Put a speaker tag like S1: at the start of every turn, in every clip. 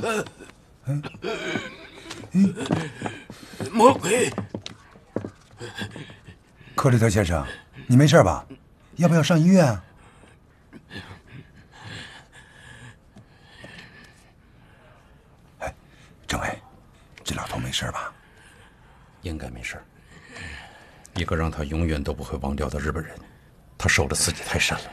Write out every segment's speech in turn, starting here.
S1: 魔鬼！
S2: 克里特先生，你没事吧？要不要上医院啊？哎，政委，这老头没事吧？
S3: 应该没事。一个让他永远都不会忘掉的日本人，他受的刺激太深了。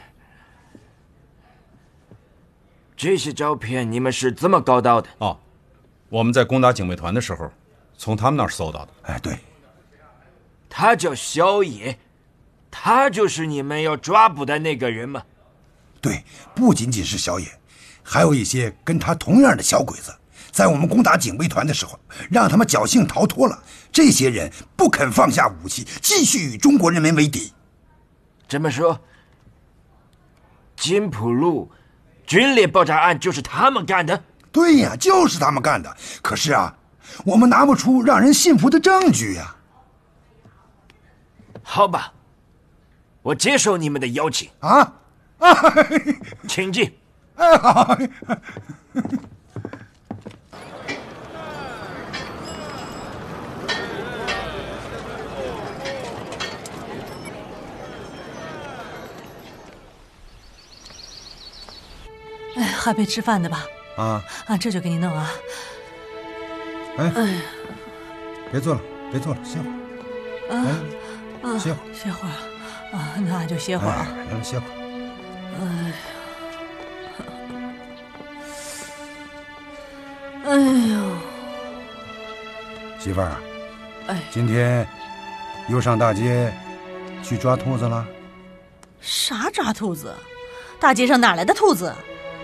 S1: 这些照片你们是怎么搞到的？
S3: 哦，我们在攻打警卫团的时候，从他们那儿搜到的。
S2: 哎，对。
S1: 他叫小野，他就是你们要抓捕的那个人吗？
S2: 对，不仅仅是小野，还有一些跟他同样的小鬼子，在我们攻打警卫团的时候，让他们侥幸逃脱了。这些人不肯放下武器，继续与中国人民为敌。
S1: 这么说，金浦路军烈爆炸案就是他们干的？
S2: 对呀，就是他们干的。可是啊，我们拿不出让人信服的证据呀。
S1: 好吧，我接受你们的邀请
S2: 啊，
S1: 请进。
S2: 哎，好。
S4: 哎，还没吃饭的吧？
S2: 啊，
S4: 这就给你弄啊。
S2: 哎，别坐了，别坐了，歇会儿。歇会儿，
S4: 歇会儿啊，那就歇会儿啊，
S2: 让他歇会儿。
S4: 哎呦，
S2: 媳妇儿，
S4: 哎，
S2: 今天又上大街去抓兔子了？
S4: 啥抓兔子？大街上哪来的兔子？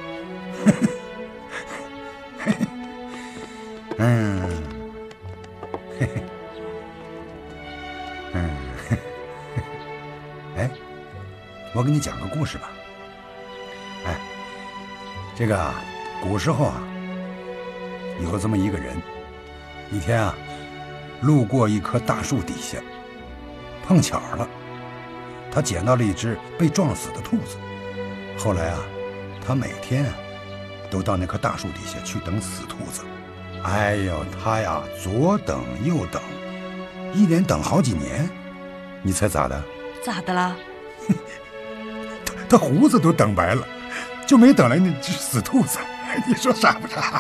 S2: 哎，我给你讲个故事吧。哎，这个啊，古时候啊，有这么一个人，一天啊，路过一棵大树底下，碰巧了，他捡到了一只被撞死的兔子。后来啊，他每天啊，都到那棵大树底下去等死兔子。哎呦，他呀，左等右等，一连等好几年。你猜咋的？
S4: 咋的啦？
S2: 他胡子都等白了，就没等来那只死兔子。你说傻不傻？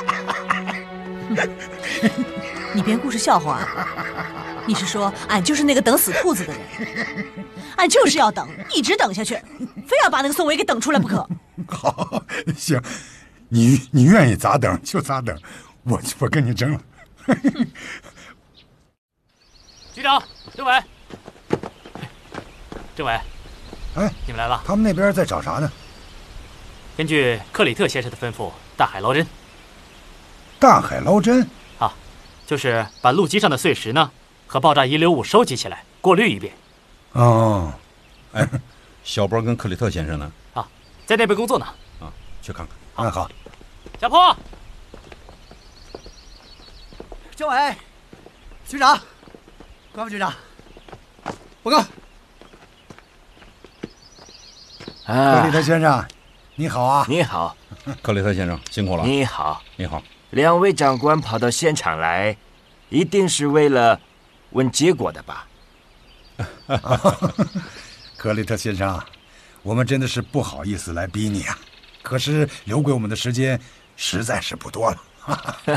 S4: 你编故事笑话啊？你是说俺就是那个等死兔子的人？俺就是要等，一直等下去，非要把那个宋伟给等出来不可。
S2: 好，行，你愿意咋等就咋等，我就不跟你争了。
S5: 局长，政委，政委，
S2: 哎，
S5: 你们来了。
S2: 他们那边在找啥呢？
S5: 根据克里特先生的吩咐，大海捞针。
S2: 大海捞针
S5: 啊，就是把路基上的碎石呢和爆炸遗留物收集起来，过滤一遍。
S2: 哦，
S3: 哎，小波跟克里特先生呢？
S5: 啊，在那边工作呢。
S3: 啊，去看看。
S2: 好。
S5: 小坡，
S6: 政委，局长，关副局长，报告。
S2: 克里特先生，你好啊！
S1: 你好，
S3: 克里特先生，辛苦了。
S1: 你好，
S3: 你好。
S1: 两位长官跑到现场来，一定是为了问结果的吧？
S2: 克里特先生，我们真的是不好意思来逼你啊，可是留给我们的时间实在是不多了。